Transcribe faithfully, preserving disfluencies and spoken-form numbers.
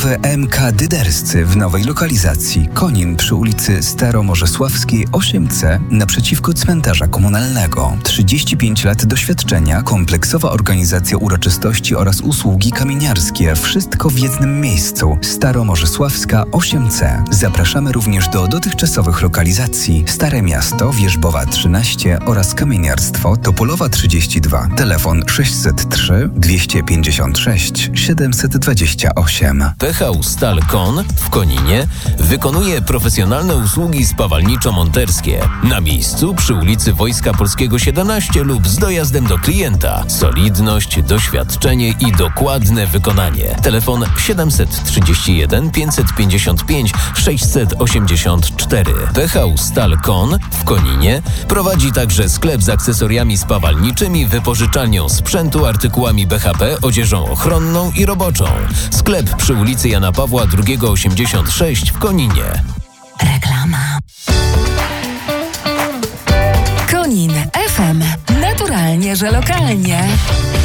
Nowy M K Dyderscy w nowej lokalizacji. Konin przy ulicy Staromorzesławskiej osiem C naprzeciwko cmentarza komunalnego. trzydzieści pięć lat doświadczenia, kompleksowa organizacja uroczystości oraz usługi kamieniarskie. Wszystko w jednym miejscu. Staromorzesławska osiem C. Zapraszamy również do dotychczasowych lokalizacji: Stare Miasto, Wierzbowa trzynaście oraz Kamieniarstwo Topolowa trzydzieści dwa. Telefon sześćset trzy dwieście pięćdziesiąt sześć siedemset dwadzieścia osiem. P H Stal Kon w Koninie wykonuje profesjonalne usługi spawalniczo-monterskie na miejscu przy ulicy Wojska Polskiego siedemnaście lub z dojazdem do klienta. Solidność, doświadczenie i dokładne wykonanie. Telefon siedemset trzydzieści jeden pięćset pięćdziesiąt pięć sześćset osiemdziesiąt cztery. P H Stal Kon w Koninie prowadzi także sklep z akcesoriami spawalniczymi, wypożyczalnią sprzętu, artykułami B H P, odzieżą ochronną i roboczą. Sklep przy ulicy Jana Pawła drugiego osiemdziesiąt sześć w Koninie. Reklama. Konin F M. Naturalnie, że lokalnie.